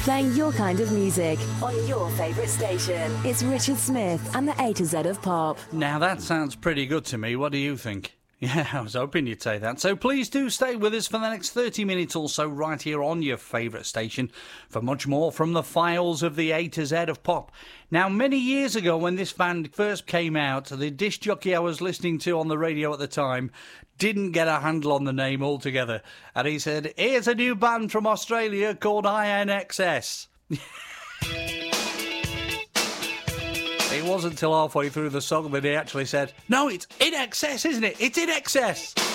Playing your kind of music on your favourite station. It's Richard Smith and the A to Z of Pop. Now that sounds pretty good to me. What do you think? Yeah, I was hoping you'd say that. So please do stay with us for the next 30 minutes or so right here on your favourite station for much more from the files of the A to Z of Pop. Now, many years ago when this band first came out, the disc jockey I was listening to on the radio at the time didn't get a handle on the name altogether. And he said, here's a new band from Australia called INXS. It wasn't until halfway through the song that he actually said, no, it's In Excess, isn't it? It's In Excess.